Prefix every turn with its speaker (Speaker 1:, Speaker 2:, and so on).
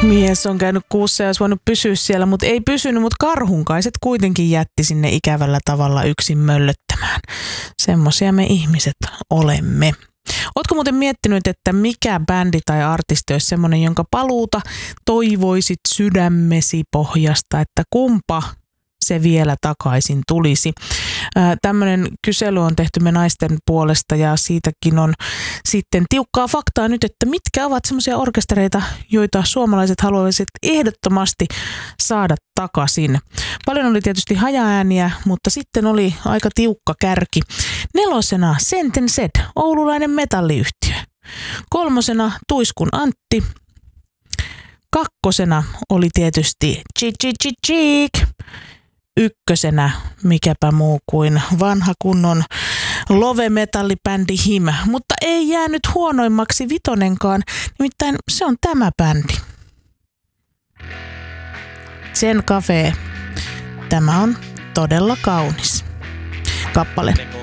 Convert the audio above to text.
Speaker 1: Mies on käynyt kuussa ja olisi voinut pysyä siellä, mutta ei pysynyt, mutta karhunkaiset kuitenkin jätti sinne ikävällä tavalla yksin möllöttämään. Semmoisia me ihmiset olemme. Ootko muuten miettinyt, että mikä bändi tai artisti olisi semmoinen, jonka paluuta toivoisit sydämesi pohjasta, että kumpa se vielä takaisin tulisi? Tämmöinen kysely on tehty me naisten puolesta ja siitäkin on sitten tiukkaa faktaa nyt, että mitkä ovat semmoisia orkestereita, joita suomalaiset haluaisivat ehdottomasti saada takaisin. Paljon oli tietysti hajaääniä, mutta sitten oli aika tiukka kärki. 4. Sentenced, oululainen metalliyhtiö. 3. Tuiskun Antti. 2. oli tietysti Cheek. 1. mikäpä muu kuin vanha kunnon love-metallibändi Him, mutta ei jäänyt huonoimmaksi 5:nenkaan, nimittäin se on tämä bändi. Zen Cafe. Tämä on todella kaunis kappale.